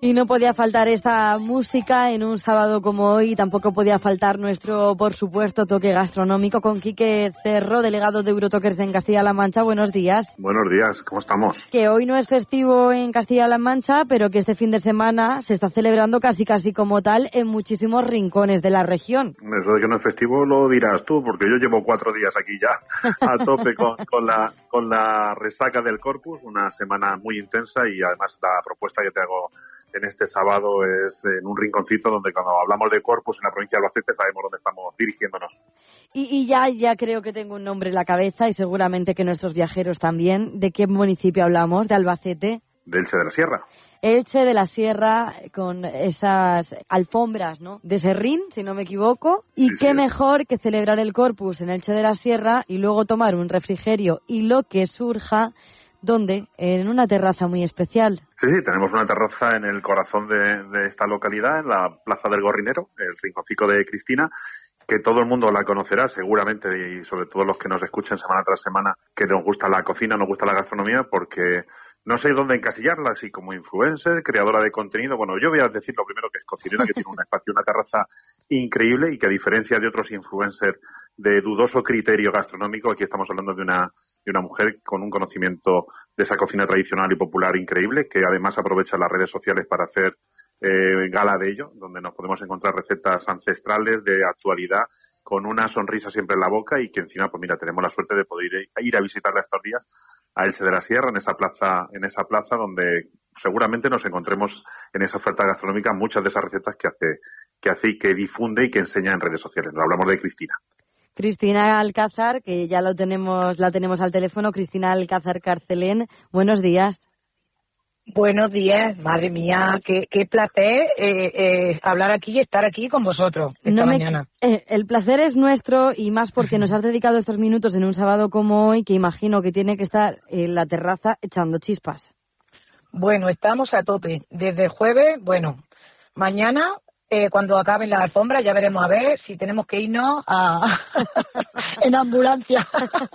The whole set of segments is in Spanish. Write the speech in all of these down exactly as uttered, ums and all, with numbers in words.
Y no podía faltar esta música en un sábado como hoy, tampoco podía faltar nuestro, por supuesto, toque gastronómico con Quique Cerro, delegado de Eurotokers en Castilla-La Mancha. Buenos días. Buenos días, ¿cómo estamos? Que hoy no es festivo en Castilla-La Mancha, pero que este fin de semana se está celebrando casi casi como tal en muchísimos rincones de la región. Eso de que no es festivo lo dirás tú, porque yo llevo cuatro días aquí ya a tope con, con, la, con la resaca del Corpus, una semana muy intensa y además la propuesta que te hago en este sábado es en un rinconcito donde cuando hablamos de Corpus en la provincia de Albacete sabemos dónde estamos dirigiéndonos. Y, y ya, ya creo que tengo un nombre en la cabeza y seguramente que nuestros viajeros también. ¿De qué municipio hablamos? ¿De Albacete? De Elche de la Sierra. Elche de la Sierra, con esas alfombras, ¿no?, de serrín, si no me equivoco. Y sí, qué sí, mejor es. que celebrar el Corpus en Elche de la Sierra y luego tomar un refrigerio y lo que surja. ¿Dónde? En una terraza muy especial. Sí, sí, tenemos una terraza en el corazón de, de esta localidad, en la Plaza del Gorrinero, el rinconcito de Cristina, que todo el mundo la conocerá seguramente, y sobre todo los que nos escuchen semana tras semana, que nos gusta la cocina, nos gusta la gastronomía, porque no sé dónde encasillarla, así como influencer, creadora de contenido. Bueno, yo voy a decir lo primero, que es cocinera, que tiene un espacio, una terraza increíble y que a diferencia de otros influencers de dudoso criterio gastronómico, aquí estamos hablando de una, de una mujer con un conocimiento de esa cocina tradicional y popular increíble, que además aprovecha las redes sociales para hacer eh, gala de ello, donde nos podemos encontrar recetas ancestrales de actualidad con una sonrisa siempre en la boca y que encima, pues mira, tenemos la suerte de poder ir, ir a visitarla estos días a Elche de la Sierra, en esa plaza, en esa plaza donde seguramente nos encontremos en esa oferta gastronómica muchas de esas recetas que hace, que hace y que difunde y que enseña en redes sociales. Nos hablamos de Cristina. Cristina Alcázar, que ya lo tenemos, la tenemos al teléfono. Cristina Alcázar Carcelén, buenos días. Buenos días, madre mía, qué, qué placer eh, eh, hablar aquí y estar aquí con vosotros esta no me, mañana. Eh, el placer es nuestro y más porque nos has dedicado estos minutos en un sábado como hoy, que imagino que tiene que estar en la terraza echando chispas. Bueno, estamos a tope. Desde el jueves, bueno, mañana, eh, cuando acaben las alfombras, ya veremos a ver si tenemos que irnos a en ambulancia.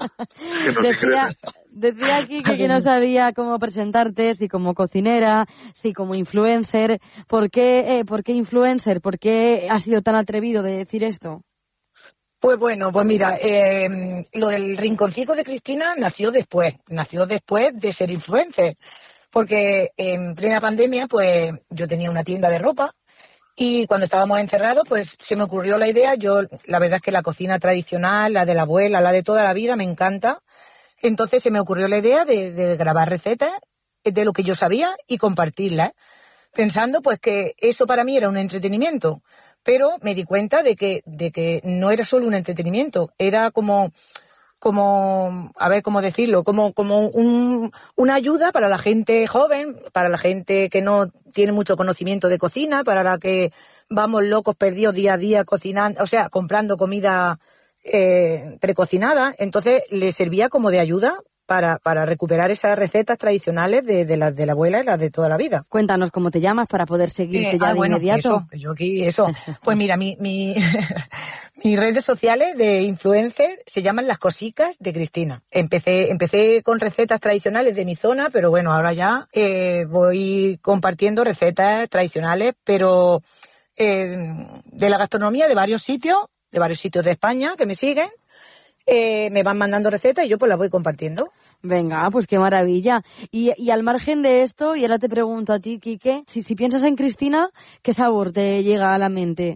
decía, decía aquí que, que no sabía cómo presentarte, si como cocinera, si como influencer. ¿Por qué, eh, ¿por qué influencer? ¿Por qué has sido tan atrevido de decir esto? Pues bueno, pues mira, eh, lo del rinconcito de Cristina nació después, nació después de ser influencer. Porque en plena pandemia, pues yo tenía una tienda de ropa y cuando estábamos encerrados, pues se me ocurrió la idea. Yo, la verdad es que la cocina tradicional, la de la abuela, la de toda la vida, me encanta. Entonces se me ocurrió la idea de, de grabar recetas de lo que yo sabía y compartirlas, pensando pues que eso para mí era un entretenimiento. Pero me di cuenta de que, de que no era solo un entretenimiento, era como... como, a ver cómo decirlo, como, como un, una ayuda para la gente joven, para la gente que no tiene mucho conocimiento de cocina, para la que vamos locos perdidos día a día cocinando, o sea, comprando comida eh, precocinada. Entonces le servía como de ayuda para, para recuperar esas recetas tradicionales de, de las de la abuela y las de toda la vida. Cuéntanos cómo te llamas para poder seguirte eh, ya ah, de bueno, inmediato. Eso, yo aquí, eso. Pues mira, mi, mi, mis redes sociales de influencer se llaman Las Cosicas de Cristina. Empecé, empecé con recetas tradicionales de mi zona, pero bueno, ahora ya eh, voy compartiendo recetas tradicionales, pero eh, de la gastronomía de varios sitios, de varios sitios de España que me siguen. Eh, me van mandando recetas y yo pues las voy compartiendo. Venga, pues qué maravilla. Y, y al margen de esto, y ahora te pregunto a ti, Quique, si, si piensas en Cristina, ¿qué sabor te llega a la mente?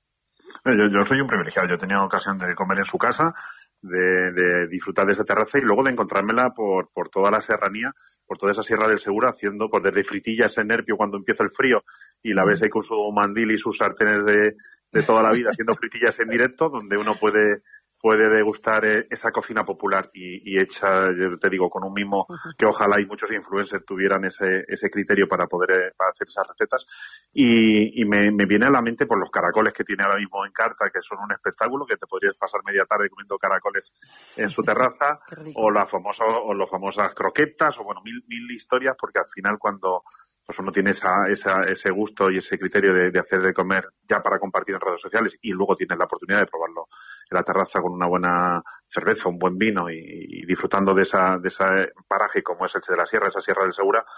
Yo, yo soy un privilegiado. Yo he tenido ocasión de comer en su casa, de, de disfrutar de esa terraza y luego de encontrármela por, por toda la serranía, por toda esa Sierra del Segura, haciendo pues desde fritillas en Nerpio cuando empieza el frío y la ves ahí con su mandil y sus sartenes de, de toda la vida haciendo fritillas en directo, donde uno puede... puede degustar esa cocina popular y, y hecha, yo te digo, con un mimo que ojalá y muchos influencers tuvieran ese, ese criterio para poder para hacer esas recetas. Y, y me, me viene a la mente por los caracoles que tiene ahora mismo en carta, que son un espectáculo, que te podrías pasar media tarde comiendo caracoles en su terraza, o las famosas, o las famosas croquetas, o bueno, mil, mil historias, porque al final cuando pues uno tiene esa, esa, ese gusto y ese criterio de, de hacer de comer ya para compartir en redes sociales y luego tienes la oportunidad de probarlo en la terraza con una buena cerveza, un buen vino y, y disfrutando de esa de ese paraje como es Elche de la Sierra, esa Sierra del Segura,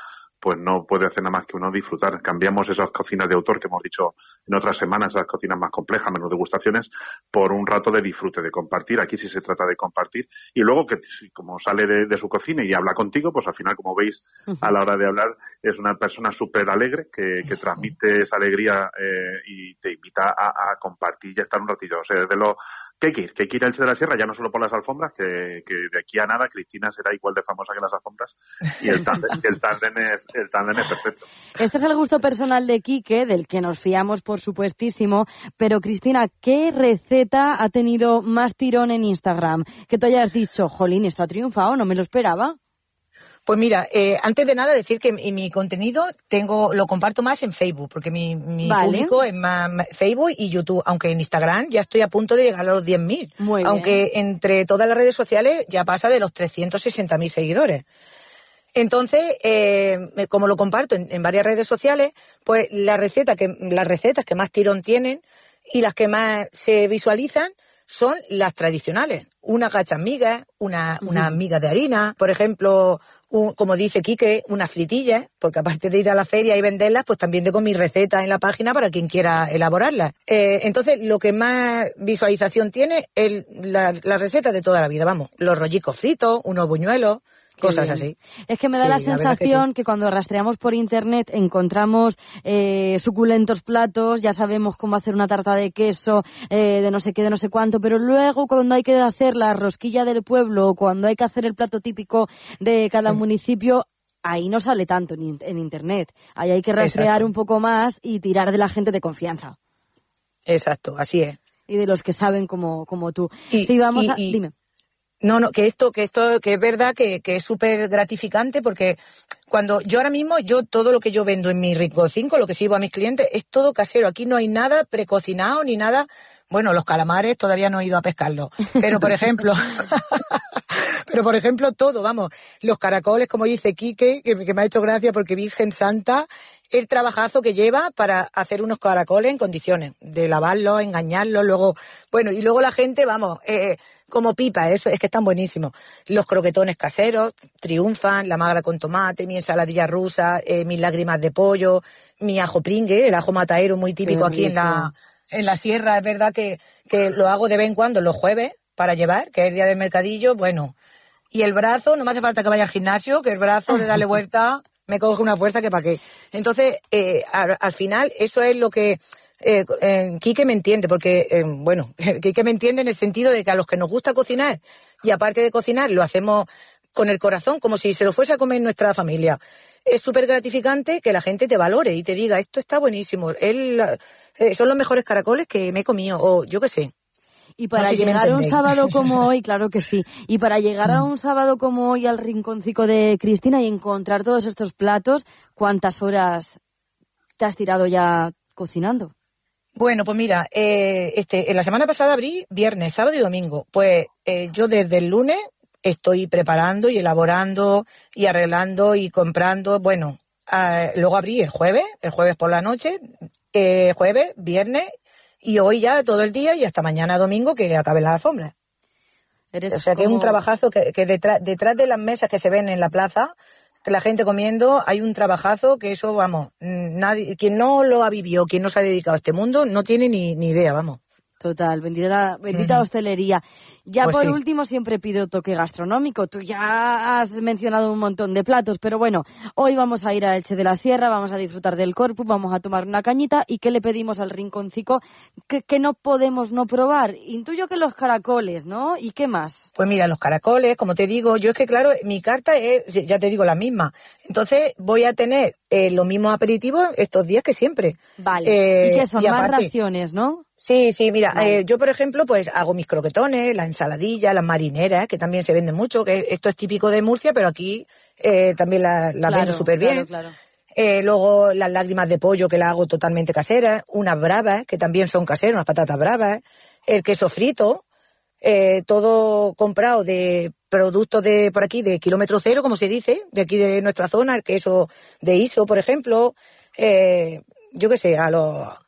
pues no puede hacer nada más que uno disfrutar. Cambiamos esas cocinas de autor que hemos dicho en otras semanas, esas cocinas más complejas, menos degustaciones, por un rato de disfrute, de compartir. Aquí sí se trata de compartir. Y luego que como sale de, de su cocina y habla contigo, pues al final, como veis, uh-huh. a la hora de hablar, es una persona súper alegre que, que transmite esa alegría eh, y te invita a, a compartir y a estar un ratillo. O sea, de lo que hay que ir, que hay que ir a Elche de la Sierra, ya no solo por las alfombras, que, que de aquí a nada Cristina será igual de famosa que las alfombras, y el tándem, el tándem es, el tándem es perfecto. Este es el gusto personal de Quique, del que nos fiamos por supuestísimo, pero Cristina, ¿qué receta ha tenido más tirón en Instagram? Que tú hayas dicho, jolín, esto ha triunfado, no me lo esperaba. Pues mira, eh, antes de nada decir que mi, mi contenido tengo lo comparto más en Facebook, porque mi, mi vale. público es más, más Facebook y YouTube, aunque en Instagram ya estoy a punto de llegar a los diez mil, aunque entre todas las redes sociales ya pasa de los trescientos sesenta mil seguidores. Entonces, eh, como lo comparto en, en varias redes sociales, pues la receta que, las recetas que más tirón tienen y las que más se visualizan son las tradicionales. Unas gachas migas, una, uh-huh. unas migas de harina, por ejemplo, un, como dice Quique, unas fritillas, porque aparte de ir a la feria y venderlas, pues también tengo mis recetas en la página para quien quiera elaborarlas. Eh, entonces, lo que más visualización tiene es la, la receta de toda la vida, vamos, los rollicos fritos, unos buñuelos, cosas así. Es que me da sí, la sensación la que, sí. que cuando rastreamos por internet encontramos eh, suculentos platos, ya sabemos cómo hacer una tarta de queso, eh, de no sé qué, de no sé cuánto, pero luego cuando hay que hacer la rosquilla del pueblo o cuando hay que hacer el plato típico de cada sí. municipio, ahí no sale tanto en, en internet. Ahí hay que rastrear Exacto. un poco más y tirar de la gente de confianza. Exacto, así es. Y de los que saben como, como tú. Y, sí, vamos y, a... Y... Dime. No, no, que esto, que esto, que es verdad que, que es súper gratificante porque cuando yo ahora mismo, yo todo lo que yo vendo en mi Rincón cinco, lo que sirvo a mis clientes, es todo casero. Aquí no hay nada precocinado ni nada. Bueno, los calamares todavía no he ido a pescarlos. Pero, por ejemplo, pero por ejemplo todo, vamos, los caracoles, como dice Quique, que, que me ha hecho gracia porque Virgen Santa, el trabajazo que lleva para hacer unos caracoles en condiciones, de lavarlos, engañarlos, luego, bueno, y luego la gente, vamos, eh, como pipa, eso es que están buenísimos. Los croquetones caseros triunfan, la magra con tomate, mi ensaladilla rusa, eh, mis lágrimas de pollo, mi ajo pringue, el ajo mataero muy típico aquí en la en la sierra. Es verdad que, que lo hago de vez en cuando los jueves para llevar, que es el día del mercadillo, bueno. Y el brazo, no me hace falta que vaya al gimnasio, que el brazo de darle vuelta me coge una fuerza que pa' qué. Entonces, eh, al, al final, eso es lo que... Eh, eh, Quique me entiende, porque, eh, bueno, Quique me entiende en el sentido de que a los que nos gusta cocinar, y aparte de cocinar, lo hacemos con el corazón, como si se lo fuese a comer nuestra familia. Es súper gratificante que la gente te valore y te diga, esto está buenísimo, él, eh, son los mejores caracoles que me he comido, o yo qué sé. Y para no sé llegar si a un sábado como hoy, claro que sí, y para llegar a un sábado como hoy al rinconcito de Cristina y encontrar todos estos platos, ¿cuántas horas te has tirado ya cocinando? Bueno, pues mira, eh, este, en la semana pasada abrí viernes, sábado y domingo. Pues eh, yo desde el lunes estoy preparando y elaborando y arreglando y comprando. Bueno, eh, luego abrí el jueves, el jueves por la noche, eh, jueves, viernes y hoy ya todo el día y hasta mañana domingo que acabe la alfombra. Eres o sea como... que es un trabajazo que, que detrás, detrás de las mesas que se ven en la plaza, que la gente comiendo, hay un trabajazo que eso, vamos, nadie, quien no lo ha vivido, quien no se ha dedicado a este mundo, no tiene ni, ni idea, vamos. Total, bendita, bendita uh-huh. hostelería. Ya pues por sí. último siempre pido toque gastronómico. Tú ya has mencionado un montón de platos, pero bueno, hoy vamos a ir a Elche de la Sierra, vamos a disfrutar del Corpus, vamos a tomar una cañita. ¿Y qué le pedimos al rinconcico que, que no podemos no probar? Intuyo que los caracoles, ¿no? ¿Y qué más? Pues mira, los caracoles, como te digo, yo es que claro, mi carta es, ya te digo, la misma. Entonces voy a tener eh, los mismos aperitivos estos días que siempre. Vale, eh, y que son y más aparte, raciones, ¿no? Sí, sí, mira, vale. eh, yo por ejemplo pues hago mis croquetones, la ensaladilla, las marineras, que también se venden mucho, que esto es típico de Murcia, pero aquí eh, también las la claro, vendo súper bien. Claro, claro. Eh, luego las lágrimas de pollo que las hago totalmente caseras, unas bravas, que también son caseras, unas patatas bravas, el queso frito, eh, todo comprado de productos de por aquí, de kilómetro cero, como se dice, de aquí de nuestra zona, el queso de Iso, por ejemplo, eh, yo qué sé, a los...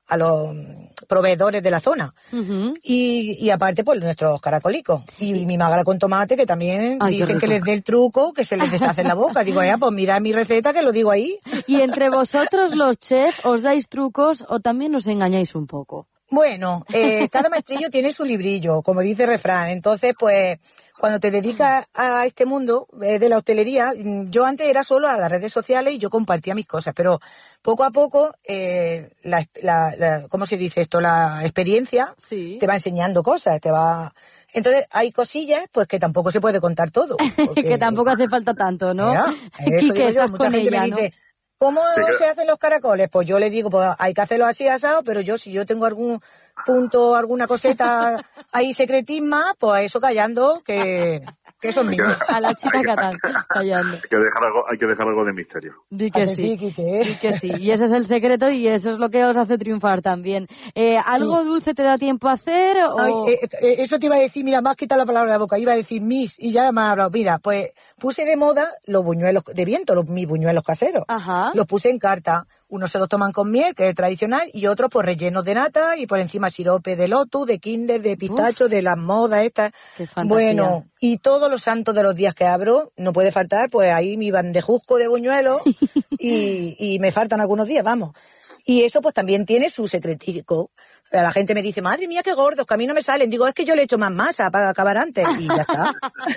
a los proveedores de la zona. Uh-huh. Y, y aparte, pues nuestros caracolicos. Y, y mi magra con tomate, que también Ay, dicen que les dé el truco, que se les deshace en la boca. Digo, ya, pues mirad mi receta, que lo digo ahí. ¿Y entre vosotros los chefs os dais trucos o también os engañáis un poco? Bueno, eh, cada maestrillo tiene su librillo, como dice el refrán. Entonces, pues, cuando te dedicas a este mundo eh, de la hostelería, yo antes era solo a las redes sociales y yo compartía mis cosas, pero poco a poco, eh, la, la, la, ¿cómo se dice esto? La experiencia sí. te va enseñando cosas, te va... Entonces, hay cosillas, pues, que tampoco se puede contar todo. Porque... que tampoco hace falta tanto, ¿no? Quique, estás Mucha con gente ella, me dice... ¿no? ¿Cómo sí que... se hacen los caracoles? Pues yo le digo, pues hay que hacerlo así asado, pero yo si yo tengo algún punto, alguna coseta ahí secretisma, pues eso callando, que, que eso es mío. A la chica catán, callando. Hay que dejar algo, hay que dejar algo de misterio. Di que sí, sí Di que sí. Y ese es el secreto y eso es lo que os hace triunfar también. Eh, ¿Algo sí. dulce te da tiempo a hacer? O... Ay, eh, eh, eso te iba a decir, mira, me has quitado la palabra de la boca, iba a decir mis y ya me ha hablado. Mira, pues puse de moda los buñuelos de viento, los, mis buñuelos caseros. Ajá. Los puse en carta. Unos se los toman con miel, que es tradicional, y otros pues rellenos de nata y por encima sirope de lotus, de kinder, de pistacho, Uf, de las modas estas. Qué fantasía. Bueno, y todos los santos de los días que abro, no puede faltar, pues ahí mi bandejusco de buñuelos y, y me faltan algunos días, vamos. Y eso pues también tiene su secretico. La gente me dice, madre mía, qué gordos, que a mí no me salen. Digo, es que yo le echo más masa para acabar antes y ya está.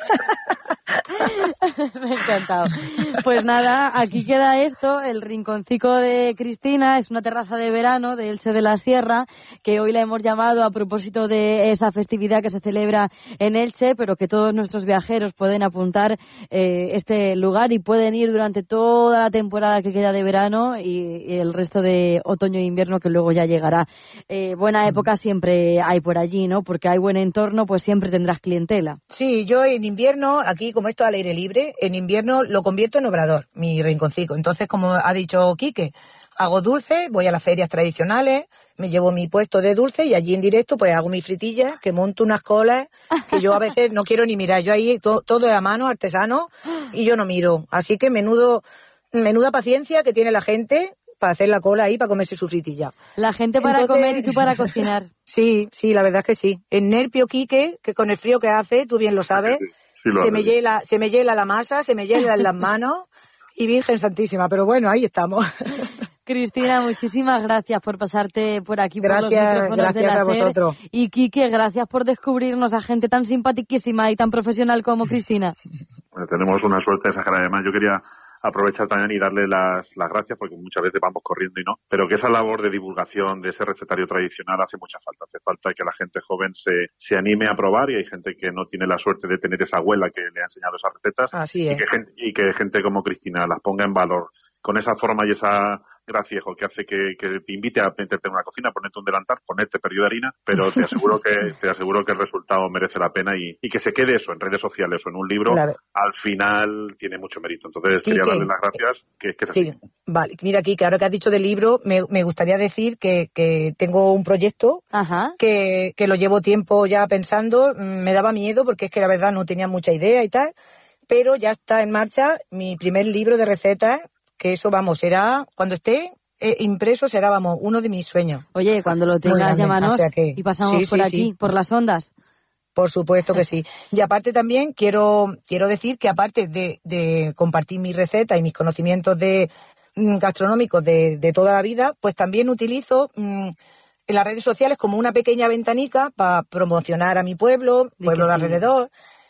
Me ha encantado. Pues nada, aquí queda esto, el rinconcico de Cristina, es una terraza de verano de Elche de la Sierra, que hoy la hemos llamado a propósito de esa festividad que se celebra en Elche, pero que todos nuestros viajeros pueden apuntar eh, este lugar y pueden ir durante toda la temporada que queda de verano y, y el resto de otoño e invierno que luego ya llegará. Eh, buena época siempre hay por allí, ¿no? Porque hay buen entorno, pues siempre tendrás clientela. Sí, yo en invierno, aquí como esto al aire libre, en invierno lo convierto en obrador, mi rinconcito. Entonces, como ha dicho Quique, hago dulce, voy a las ferias tradicionales, me llevo mi puesto de dulce y allí en directo pues hago mis fritillas, que monto unas colas que yo a veces no quiero ni mirar. Yo ahí to, todo es a mano, artesano, y yo no miro. Así que menudo, menuda paciencia que tiene la gente para hacer la cola ahí, para comerse su fritilla. La gente para Entonces, comer y tú para cocinar. Sí, sí, la verdad es que sí. El nervio, Quique, que con el frío que hace, tú bien lo sabes, sí, sí, lo se, me hiela, se me hiela la masa, se me hielan las manos y Virgen Santísima. Pero bueno, ahí estamos. Cristina, muchísimas gracias por pasarte por aquí, gracias, por los micrófonos de la Gracias a vosotros. Y Quique, gracias por descubrirnos a gente tan simpaticísima y tan profesional como Cristina. Bueno, tenemos una suerte exagerada. Además, yo quería aprovechar también y darle las, las gracias, porque muchas veces vamos corriendo y no, pero que esa labor de divulgación de ese recetario tradicional hace mucha falta. Hace falta que la gente joven se, se anime a probar, y hay gente que no tiene la suerte de tener esa abuela que le ha enseñado esas recetas. Así es. Y que, gente, y que gente como Cristina las ponga en valor con esa forma y esa graciejo que hace que, que te invite a meterte en una cocina, ponerte un delantal, ponerte periodo de harina, pero te aseguro que te aseguro que el resultado merece la pena y, y que se quede eso en redes sociales o en un libro, la... al final tiene mucho mérito. Entonces quería darle las gracias. Que, que sí, así. Vale. Mira, aquí, que ahora que has dicho del libro, me, me gustaría decir que, que tengo un proyecto Ajá. Que, que lo llevo tiempo ya pensando, me daba miedo porque es que la verdad no tenía mucha idea y tal, pero ya está en marcha mi primer libro de recetas, que eso, vamos, será, cuando esté eh, impreso, será, vamos, uno de mis sueños. Oye, cuando lo tengas, llámanos, o sea que, y pasamos sí, por sí, aquí, sí. por las ondas. Por supuesto que sí. Y aparte también quiero quiero decir que aparte de, de compartir mis recetas y mis conocimientos de mm, gastronómicos de, de toda la vida, pues también utilizo mm, en las redes sociales como una pequeña ventanica para promocionar a mi pueblo, pueblo de alrededor,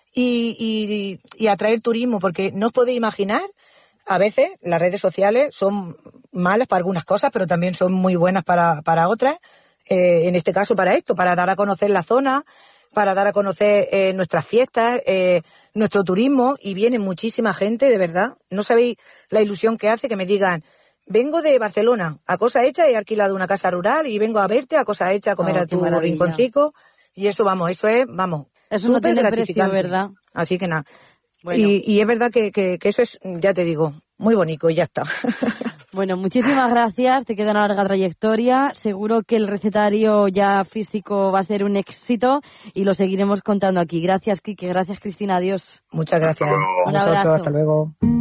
y, y, y atraer turismo, porque no os podéis imaginar. A veces las redes sociales son malas para algunas cosas, pero también son muy buenas para, para otras. Eh, en este caso para esto, para dar a conocer la zona, para dar a conocer eh, nuestras fiestas, eh, nuestro turismo, y viene muchísima gente, de verdad. No sabéis la ilusión que hace que me digan, vengo de Barcelona, a cosa hecha, he alquilado una casa rural y vengo a verte, a cosa hecha, a comer oh, a tu rinconcico. Y eso, vamos, eso es, vamos, eso no tiene precio, ¿verdad? Así que nada. Bueno. Y, y es verdad que, que, que eso es, ya te digo, muy bonito y ya está. Bueno, muchísimas gracias, te queda una larga trayectoria, seguro que el recetario ya físico va a ser un éxito y lo seguiremos contando aquí. Gracias, Quique, gracias, Cristina, adiós. Muchas gracias a Un vosotros, abrazo. Hasta luego.